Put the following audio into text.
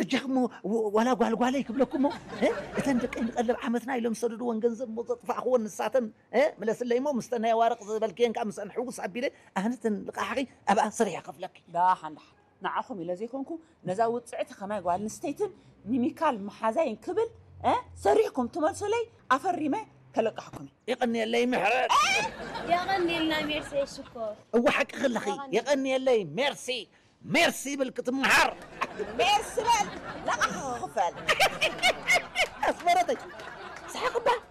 برجخمو ولا قال يكبلكمو تندق نقلب عمتنا يلوم سددو ونجنزب مطفع خون نساتن ملس اللي مو مستنى ورق زبلكين كامس نحوس عبيله أهنتن لقاحي أبقى صريح قفلك لا حن نعرفهم إلى زيكمكم نزود ساعة خما قال نستيتن نيميكال محازين كبل سريحكم تمرسلي أفرمه كلقحكم يغني اللي محرق يغني لنا ميرسي الشكر هو حق خلخي يغني اللي ميرسي بالكتم محر ميرسي لا غفل أصبرتي صحيح